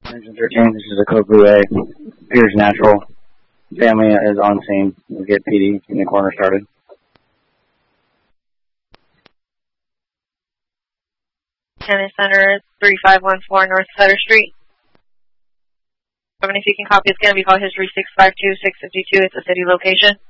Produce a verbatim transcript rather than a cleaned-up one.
Engine thirteen, this is a code blue A. Appears natural. Family is on scene. We'll get P D in the corner started. County Center, three five one four North Sutter Street. I mean, if you can copy, it's going to be called History six five two six five two. It's a city location.